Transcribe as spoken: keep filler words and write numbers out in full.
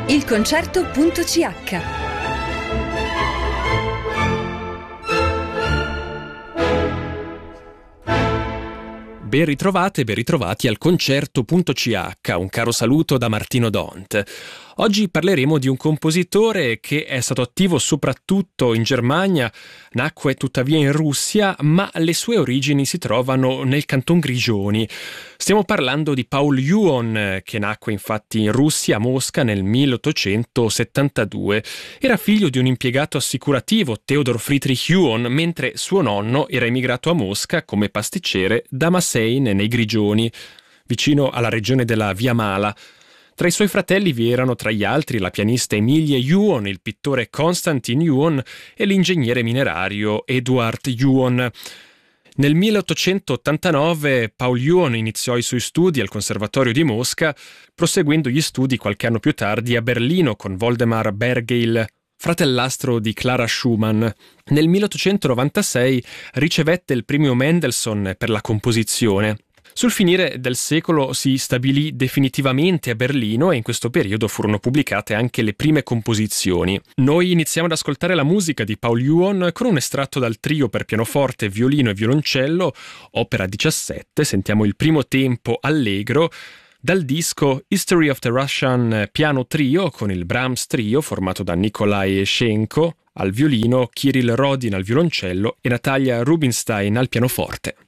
il concerto punto c h. Ben ritrovate e ben ritrovati al concerto punto c h, un caro saluto da Martino Dont. Oggi parleremo di un compositore che è stato attivo soprattutto in Germania, nacque tuttavia in Russia, ma le sue origini si trovano nel Canton Grigioni. Stiamo parlando di Paul Juon, che nacque infatti in Russia, a Mosca, nel milleottocentosettantadue. Era figlio di un impiegato assicurativo, Theodor Friedrich Juon, mentre suo nonno era emigrato a Mosca come pasticcere da Massein nei Grigioni, vicino alla regione della Via Mala. Tra i suoi fratelli vi erano tra gli altri la pianista Emilie Juon, il pittore Konstantin Juon e l'ingegnere minerario Eduard Juon. Nel milleottocentottantanove Paul Juon iniziò i suoi studi al Conservatorio di Mosca, proseguendo gli studi qualche anno più tardi a Berlino con Woldemar Bergheil, fratellastro di Clara Schumann. Nel milleottocentonovantasei ricevette il premio Mendelssohn per la composizione. Sul finire del secolo si stabilì definitivamente a Berlino e in questo periodo furono pubblicate anche le prime composizioni. Noi iniziamo ad ascoltare la musica di Paul Juon con un estratto dal trio per pianoforte, violino e violoncello, opera diciassette, sentiamo il primo tempo allegro, dal disco History of the Russian Piano Trio con il Brahms Trio formato da Nikolai Schenko al violino, Kirill Rodin al violoncello e Natalia Rubinstein al pianoforte.